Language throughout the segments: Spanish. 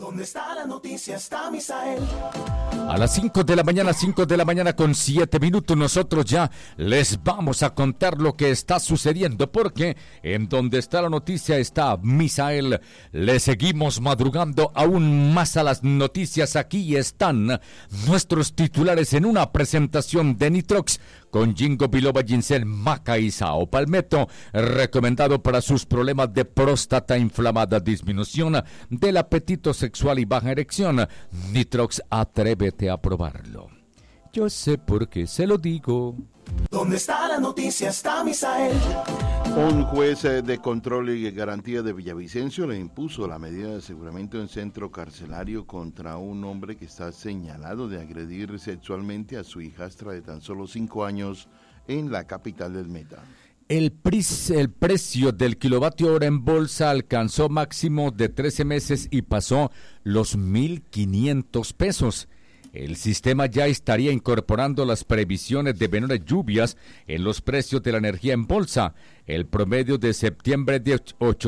¿Dónde está la noticia? Está Misael. A las 5 de la mañana con 7 minutos, nosotros ya les vamos a contar lo que está sucediendo, porque en donde está la noticia está Misael. Le seguimos madrugando aún más a las noticias. Aquí están nuestros titulares en una presentación de Nitrox con Ginkgo biloba, ginseng, maca y sao palmetto, recomendado para sus problemas de próstata inflamada, disminución del apetito sexual y baja erección. Nitrox, atrévete a probarlo. Yo sé por qué se lo digo. ¿Dónde está la noticia? Está Misael. Un juez de control y garantía de Villavicencio le impuso la medida de aseguramiento en centro carcelario contra un hombre que está señalado de agredir sexualmente a su hijastra de tan solo 5 años en la capital del Meta. El precio del kilovatio hora en bolsa alcanzó máximo de 13 meses y pasó los 1.500 pesos. El sistema ya estaría incorporando las previsiones de menores lluvias en los precios de la energía en bolsa. El promedio de septiembre es de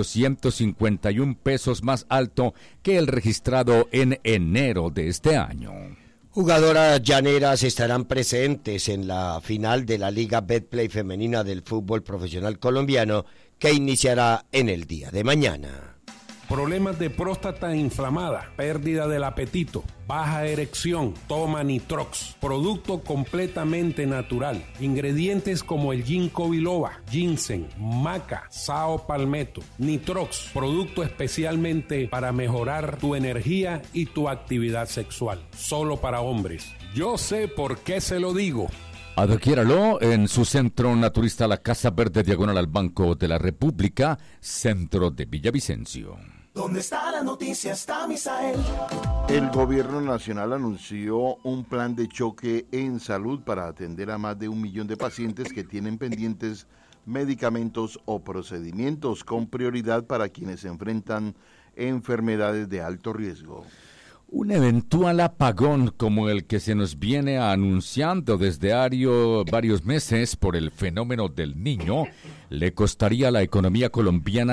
851 pesos, más alto que el registrado en enero de este año. Jugadoras llaneras estarán presentes en la final de la Liga Betplay femenina del fútbol profesional colombiano, que iniciará en el día de mañana. Problemas de próstata inflamada, pérdida del apetito, baja erección, toma Nitrox, producto completamente natural. Ingredientes como el Ginkgo biloba, ginseng, maca, sao palmetto. Nitrox, producto especialmente para mejorar tu energía y tu actividad sexual. Solo para hombres. Yo sé por qué se lo digo. Adquiéralo en su centro naturista La Casa Verde, diagonal al Banco de la República, centro de Villavicencio. ¿Dónde está la noticia? Está Misael. El gobierno nacional anunció un plan de choque en salud para atender a más de 1 millón de pacientes que tienen pendientes medicamentos o procedimientos, con prioridad para quienes enfrentan enfermedades de alto riesgo. Un eventual apagón como el que se nos viene anunciando desde varios meses por el fenómeno del Niño le costaría a la economía colombiana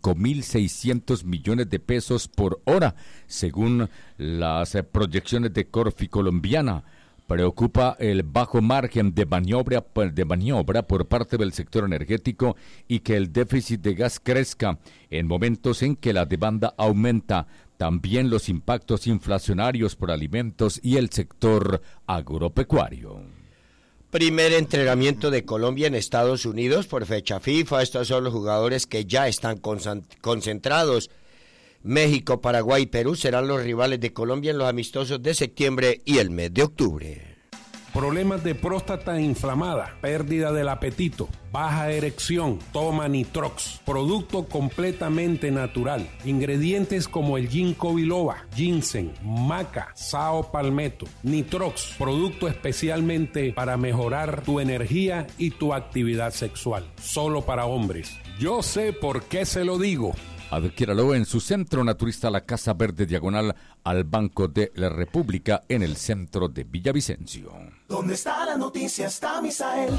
5.600 millones de pesos por hora, según las proyecciones de Corfi colombiana. Preocupa el bajo margen de maniobra por parte del sector energético y que el déficit de gas crezca en momentos en que la demanda aumenta. También los impactos inflacionarios por alimentos y el sector agropecuario. Primer entrenamiento de Colombia en Estados Unidos por fecha FIFA. Estos son los jugadores que ya están concentrados. México, Paraguay y Perú serán los rivales de Colombia en los amistosos de septiembre y el mes de octubre. Problemas de próstata inflamada, pérdida del apetito, baja erección, toma Nitrox, producto completamente natural. Ingredientes como el Ginkgo biloba, ginseng, maca, sao palmetto. Nitrox, producto especialmente para mejorar tu energía y tu actividad sexual. Solo para hombres. Yo sé por qué se lo digo. Adquiéralo en su centro naturista La Casa Verde, diagonal al Banco de la República, en el centro de Villavicencio. ¿Dónde está la noticia? Está Misael.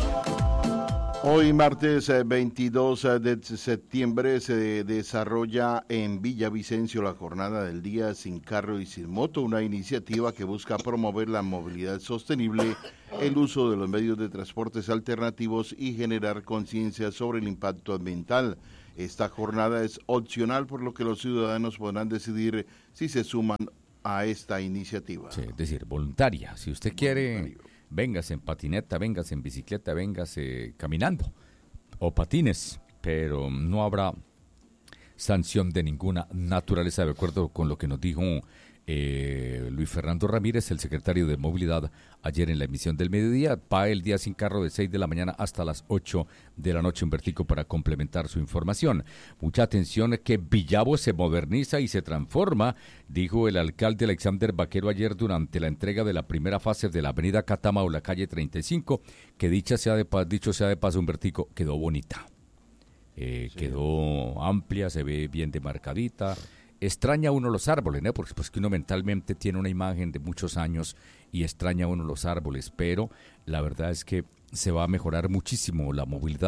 Hoy martes 22 de septiembre se desarrolla en Villavicencio la jornada del Día Sin Carro y Sin Moto, una iniciativa que busca promover la movilidad sostenible, el uso de los medios de transportes alternativos y generar conciencia sobre el impacto ambiental. Esta jornada es opcional, por lo que los ciudadanos podrán decidir si se suman a esta iniciativa. Sí, es decir, voluntaria. Si usted quiere, véngase en patineta, véngase en bicicleta, véngase caminando o patines, pero no habrá sanción de ninguna naturaleza, de acuerdo con lo que nos dijo Luis Fernando Ramírez, el secretario de Movilidad, ayer en la emisión del mediodía. Va el día sin carro de 6 de la mañana hasta las 8 de la noche en Vertico para complementar su información. Mucha atención que Villavo se moderniza y se transforma, dijo el alcalde Alexander Vaquero ayer durante la entrega de la primera fase de la avenida Catama o la calle 35, que dicho sea de paso, en Vertico quedó bonita. Sí. Quedó amplia, se ve bien demarcadita. Extraña uno los árboles, ¿no? Porque pues que uno mentalmente tiene una imagen de muchos años y extraña uno los árboles, pero la verdad es que se va a mejorar muchísimo la movilidad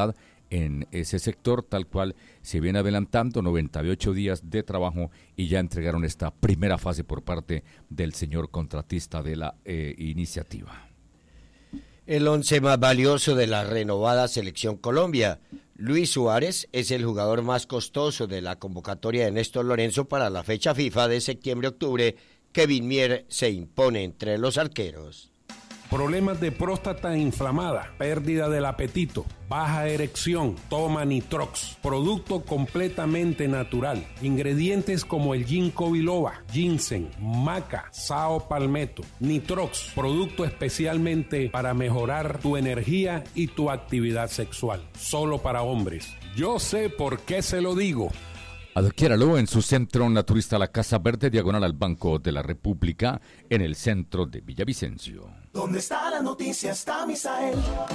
en ese sector, tal cual se viene adelantando, 98 días de trabajo y ya entregaron esta primera fase por parte del señor contratista de la iniciativa. El 11 más valioso de la renovada Selección Colombia. Luis Suárez es el jugador más costoso de la convocatoria de Néstor Lorenzo para la fecha FIFA de septiembre-octubre. Kevin Mier se impone entre los arqueros. Problemas de próstata inflamada, pérdida del apetito, baja erección, toma Nitrox, producto completamente natural. Ingredientes como el ginkgo biloba, ginseng, maca, sao palmetto. Nitrox, producto especialmente para mejorar tu energía y tu actividad sexual. Solo para hombres. Yo sé por qué se lo digo. Adquiéralo en su centro naturista La Casa Verde, diagonal al Banco de la República, en el centro de Villavicencio. ¿Dónde está la noticia? Está Misael.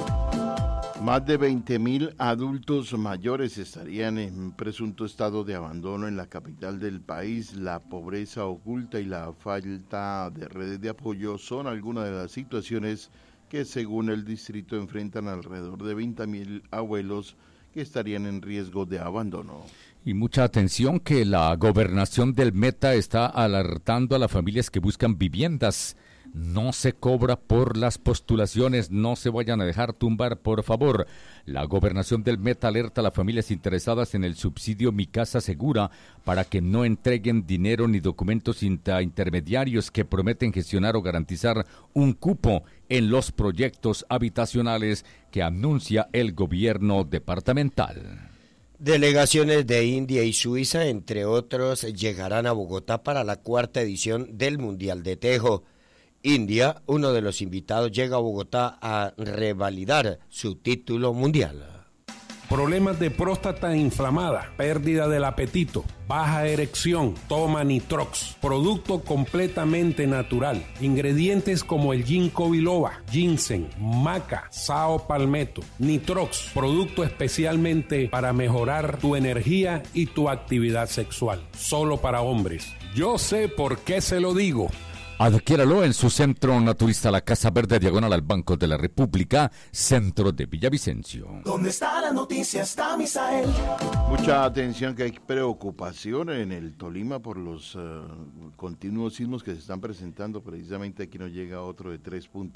Más de 20.000 adultos mayores estarían en presunto estado de abandono en la capital del país. La pobreza oculta y la falta de redes de apoyo son algunas de las situaciones que, según el distrito, enfrentan alrededor de 20.000 abuelos que estarían en riesgo de abandono. Y mucha atención que la gobernación del Meta está alertando a las familias que buscan viviendas. No se cobra por las postulaciones, no se vayan a dejar tumbar, por favor. La gobernación del Meta alerta a las familias interesadas en el subsidio Mi Casa Segura para que no entreguen dinero ni documentos intermediarios que prometen gestionar o garantizar un cupo en los proyectos habitacionales que anuncia el gobierno departamental. Delegaciones de India y Suiza, entre otros, llegarán a Bogotá para la 4ª edición del Mundial de Tejo. India, uno de los invitados, llega a Bogotá a revalidar su título mundial. Problemas de próstata inflamada, pérdida del apetito, baja erección, toma Nitrox, producto completamente natural. Ingredientes como el ginkgo biloba, ginseng, maca, sao palmetto. Nitrox, producto especialmente para mejorar tu energía y tu actividad sexual. Solo para hombres. Yo sé por qué se lo digo. Adquiéralo en su centro naturista La Casa Verde, diagonal al Banco de la República, centro de Villavicencio. ¿Dónde está la noticia? Está Misael. Mucha atención, que hay preocupación en el Tolima por los continuos sismos que se están presentando. Precisamente aquí nos llega otro de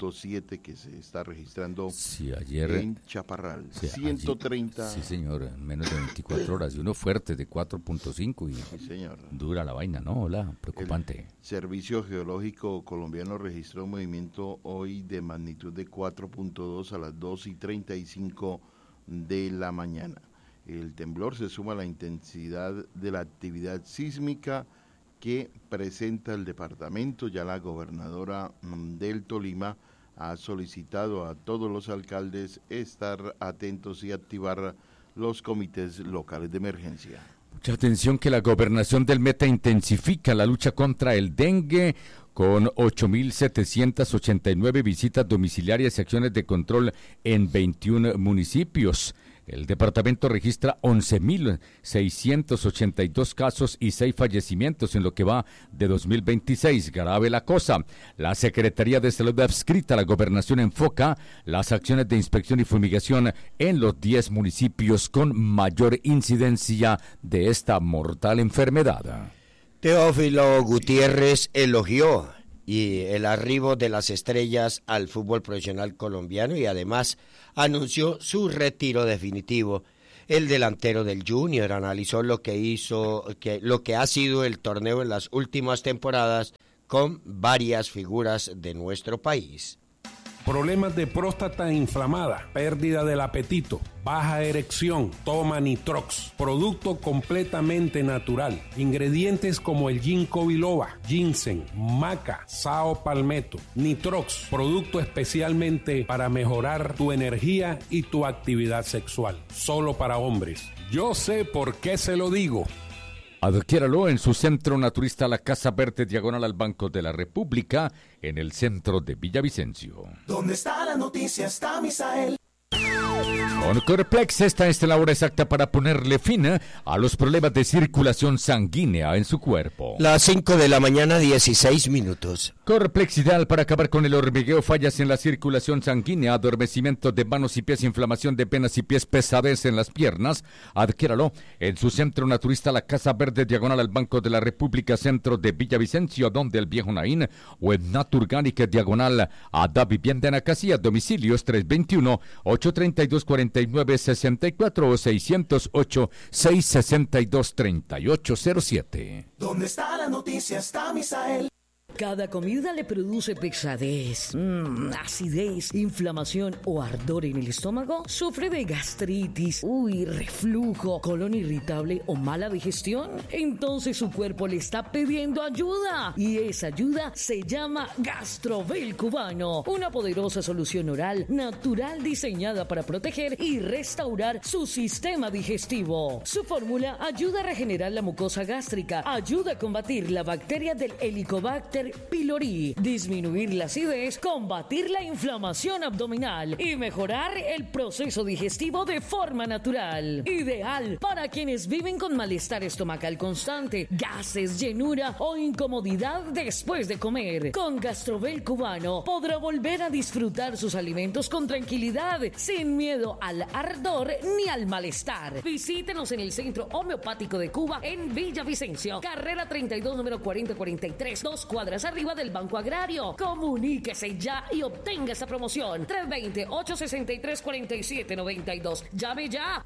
3.7 que se está registrando en Chaparral. Sí, 130. Sí, señor, en menos de 24 horas. Y uno fuerte de 4.5 y sí, señor. Dura la vaina, ¿no? Hola, preocupante. El Servicio Geológico colombiano registró un movimiento hoy de magnitud de 4.2 a las 2:35 de la mañana. El temblor se suma a la intensidad de la actividad sísmica que presenta el departamento. Ya la gobernadora del Tolima ha solicitado a todos los alcaldes estar atentos y activar los comités locales de emergencia. Mucha atención que la gobernación del Meta intensifica la lucha contra el dengue con 8.789 visitas domiciliarias y acciones de control en 21 municipios. El departamento registra 11.682 casos y 6 fallecimientos en lo que va de 2026. Grave la cosa. La Secretaría de Salud adscrita a la Gobernación enfoca las acciones de inspección y fumigación en los 10 municipios con mayor incidencia de esta mortal enfermedad. Teófilo Gutiérrez elogió el arribo de las estrellas al fútbol profesional colombiano y además anunció su retiro definitivo. El delantero del Junior analizó lo que ha sido el torneo en las últimas temporadas con varias figuras de nuestro país. Problemas de próstata inflamada, pérdida del apetito, baja erección, toma Nitrox, producto completamente natural. Ingredientes como el ginkgo biloba, ginseng, maca, sao palmetto. Nitrox, producto especialmente para mejorar tu energía y tu actividad sexual. Solo para hombres. Yo sé por qué se lo digo. Adquiéralo en su centro naturista La Casa Verde, diagonal al Banco de la República, en el centro de Villavicencio. ¿Dónde está la noticia? Está Misael. Con Corplex, esta es la hora exacta para ponerle fin a los problemas de circulación sanguínea en su cuerpo. Las 5 de la mañana, 16 minutos. Corplex ideal para acabar con el hormigueo, fallas en la circulación sanguínea, adormecimiento de manos y pies, inflamación de penas y pies, pesadez en las piernas. Adquiéralo en su centro naturista La Casa Verde, diagonal al Banco de la República, centro de Villavicencio, donde el Viejo Naín, o en Naturganic, diagonal a Da Vivienda en Acasía. Domicilios 321-832-4964 o 608-662-3807. ¿Dónde está la noticia? Está Misael. Cada comida le produce pesadez, acidez, inflamación o ardor en el estómago. ¿Sufre de gastritis, reflujo, colon irritable o mala digestión? Entonces su cuerpo le está pidiendo ayuda. Y esa ayuda se llama Gastrovel Cubano. Una poderosa solución oral natural diseñada para proteger y restaurar su sistema digestivo. Su fórmula ayuda a regenerar la mucosa gástrica, ayuda a combatir la bacteria del Helicobacter pylori, disminuir la acidez, combatir la inflamación abdominal y mejorar el proceso digestivo de forma natural. Ideal para quienes viven con malestar estomacal constante, gases, llenura o incomodidad después de comer. Con Gastrovel Cubano podrá volver a disfrutar sus alimentos con tranquilidad, sin miedo al ardor ni al malestar. Visítenos en el Centro Homeopático de Cuba en Villavicencio, carrera 32, número 4043, 2 cuadras arriba del Banco Agrario. Comuníquese ya y obtenga esa promoción. 320-863-4792. Llame ya.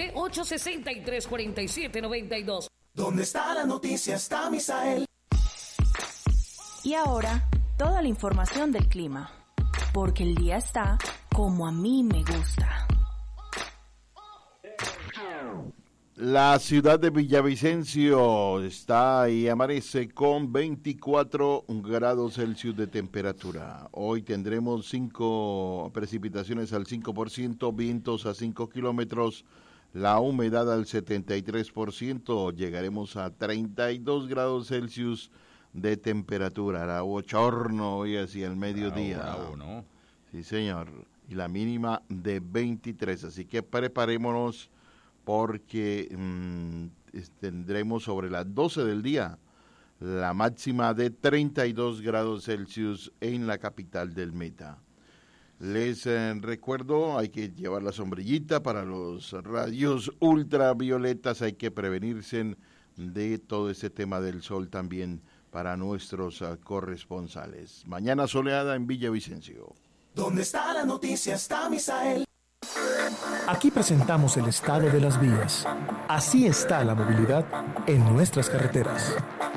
320-863-4792. ¿Dónde está la noticia? Está Misael. Y ahora, toda la información del clima. Porque el día está como a mí me gusta. La ciudad de Villavicencio está y amanece con 24 grados Celsius de temperatura. Hoy tendremos precipitaciones al 5%, vientos a 5 kilómetros, la humedad al 73%. Llegaremos a 32 grados Celsius de temperatura. Hará bochorno hoy hacia el mediodía. Bravo, ¿no? Sí, señor. Y la mínima de 23. Así que preparémonos, porque tendremos sobre las 12 del día la máxima de 32 grados Celsius en la capital del Meta. Les recuerdo, hay que llevar la sombrillita para los rayos ultravioletas, hay que prevenirse de todo este tema del sol también para nuestros corresponsales. Mañana soleada en Villavicencio. ¿Dónde está la noticia? Está Misael. Aquí presentamos el estado de las vías. Así está la movilidad en nuestras carreteras.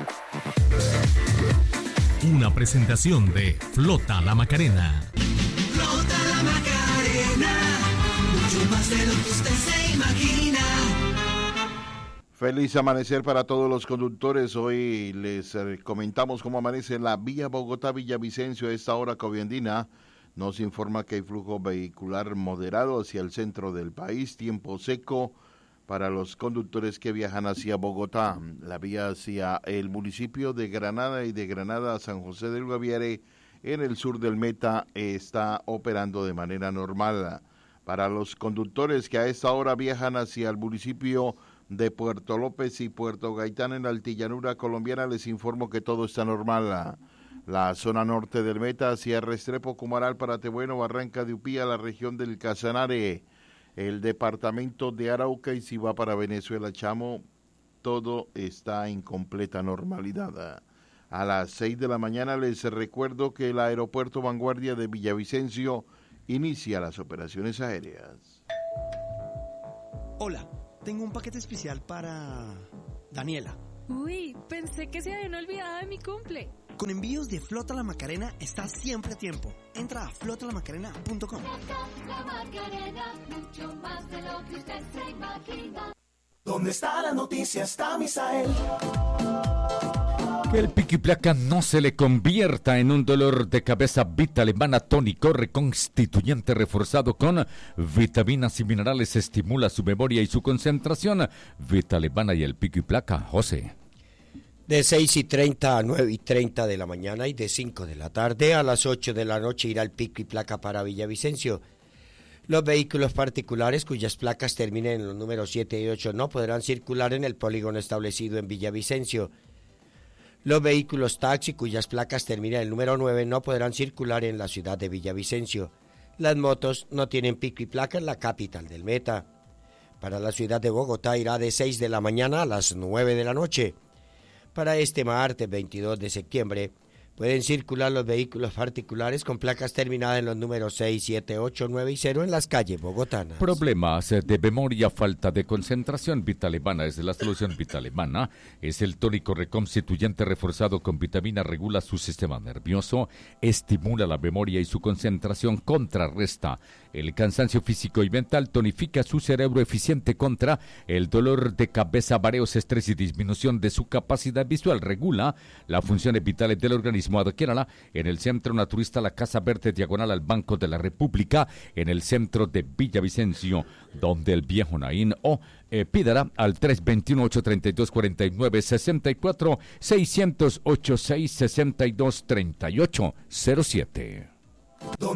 Una presentación de Flota La Macarena. Flota La Macarena, mucho más de lo que usted se imagina. Feliz amanecer para todos los conductores. Hoy les comentamos cómo amanece la vía Bogotá-Villavicencio a esta hora coviandina. Nos informa que hay flujo vehicular moderado hacia el centro del país, tiempo seco para los conductores que viajan hacia Bogotá. La vía hacia el municipio de Granada y de Granada a San José del Guaviare en el sur del Meta está operando de manera normal. Para los conductores que a esta hora viajan hacia el municipio de Puerto López y Puerto Gaitán en la altillanura colombiana, les informo que todo está normal. La zona norte del Meta hacia Restrepo, Cumaral, Paratebueno, Barranca de Upía, la región del Casanare, el departamento de Arauca, y si va para Venezuela, Chamo, todo está en completa normalidad. A las 6 de la mañana les recuerdo que el aeropuerto Vanguardia de Villavicencio inicia las operaciones aéreas. Hola, tengo un paquete especial para Daniela. Uy, pensé que se habían olvidado de mi cumple. Con envíos de Flota La Macarena estás siempre a tiempo. Entra a flotalamacarena.com. Flota La Macarena, mucho más de lo que usted se imagina. ¿Dónde está la noticia? Está Misael. Que el pico y placa no se le convierta en un dolor de cabeza. Vita Alemana tónico reconstituyente reforzado con vitaminas y minerales estimula su memoria y su concentración. Vita Alemana y el pico y placa. José. De 6:30 a 9:30 de la mañana y de 5 de la tarde a las 8 de la noche irá el pico y placa para Villavicencio. Los vehículos particulares cuyas placas terminen en los números 7 y 8 no podrán circular en el polígono establecido en Villavicencio. Los vehículos taxi cuyas placas terminen en el número 9 no podrán circular en la ciudad de Villavicencio. Las motos no tienen pico y placa en la capital del Meta. Para la ciudad de Bogotá irá de 6 de la mañana a las 9 de la noche. Para este martes 22 de septiembre pueden circular los vehículos particulares con placas terminadas en los números 6, 7, 8, 9 y 0 en las calles bogotanas. Problemas de memoria, falta de concentración. Vitalemana es la solución. Vitalemana es el tónico reconstituyente reforzado con vitamina, regula su sistema nervioso, estimula la memoria y su concentración, contrarresta el cansancio físico y mental, tonifica su cerebro, eficiente contra el dolor de cabeza, mareos, estrés y disminución de su capacidad visual, regula las funciones vitales del organismo. Adquiérala en el Centro Naturista La Casa Verde, diagonal al Banco de la República, en el centro de Villavicencio, donde el viejo Naín, o pídala al 321-832-4964, 608-662-3807.